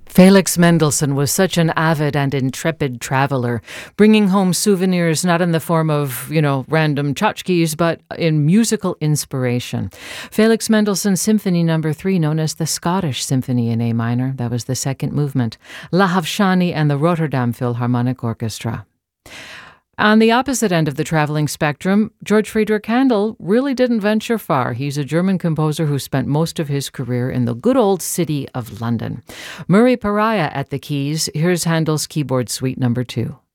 Felix Mendelssohn was such an avid and intrepid traveler, bringing home souvenirs not in the form of, random tchotchkes, but in musical inspiration. Felix Mendelssohn Symphony No. 3, known as the Scottish Symphony in A minor, that was the second movement, Lahav Shani and the Rotterdam Philharmonic Orchestra. On the opposite end of the traveling spectrum, George Friedrich Handel really didn't venture far. He's a German composer who spent most of his career in the good old city of London. Murray Pariah at the keys. Here's Handel's Keyboard Suite No. 2.